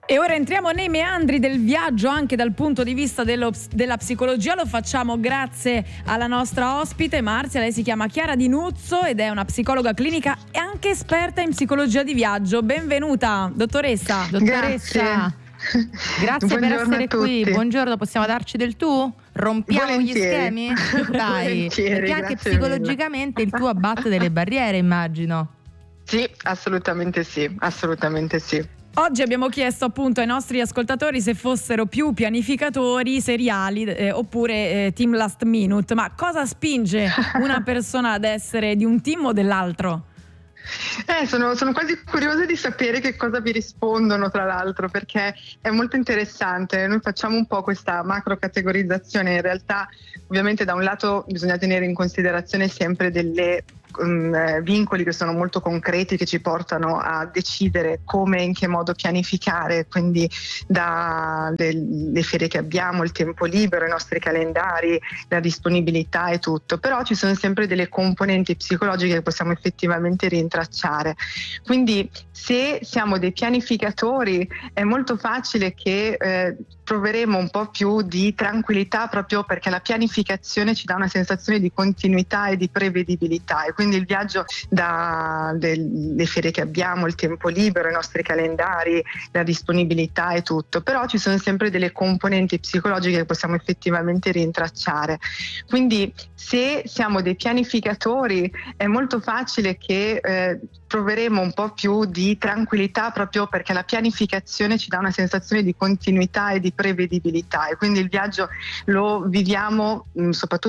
E ora entriamo nei meandri del viaggio anche dal punto di vista della psicologia. Lo facciamo grazie alla nostra ospite Marzia. Lei si chiama Chiara Di Nuzzo ed è una psicologa clinica e anche esperta in psicologia di viaggio. Benvenuta, dottoressa. Grazie per essere qui. Buongiorno, possiamo darci del tu? Rompiamo gli schemi? Dai, perché anche psicologicamente il tuo abbatte delle barriere, immagino. Sì, assolutamente sì. Oggi abbiamo chiesto appunto ai nostri ascoltatori se fossero più pianificatori seriali oppure team last minute. Ma cosa spinge una persona ad essere di un team o dell'altro? Sono quasi curiosa di sapere che cosa vi rispondono, tra l'altro, perché è molto interessante. Noi facciamo un po' questa macro categorizzazione. In realtà, ovviamente, da un lato bisogna tenere in considerazione sempre delle vincoli che sono molto concreti, che ci portano a decidere come e in che modo pianificare, quindi dalle ferie che abbiamo, il tempo libero, i nostri calendari, la disponibilità e tutto. Però ci sono sempre delle componenti psicologiche che possiamo effettivamente rintracciare. Quindi se siamo dei pianificatori è molto facile che troveremo un po' più di tranquillità, proprio perché la pianificazione ci dà una sensazione di continuità e di prevedibilità, e quindi il viaggio dalle ferie che abbiamo, il tempo libero, i nostri calendari, la disponibilità e tutto. Però ci sono sempre delle componenti psicologiche che possiamo effettivamente rintracciare. Quindi se siamo dei pianificatori è molto facile che troveremo un po' più di tranquillità, proprio perché la pianificazione ci dà una sensazione di continuità e di prevedibilità, e quindi il viaggio lo viviamo soprattutto